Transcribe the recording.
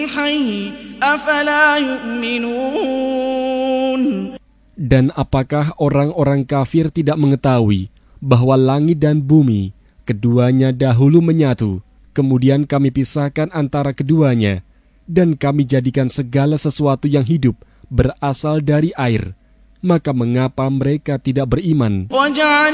Dan apakah orang-orang kafir tidak mengetahui bahwa langit dan bumi keduanya dahulu menyatu, kemudian kami pisahkan antara keduanya, dan kami jadikan segala sesuatu yang hidup berasal dari air? Maka mengapa mereka tidak beriman?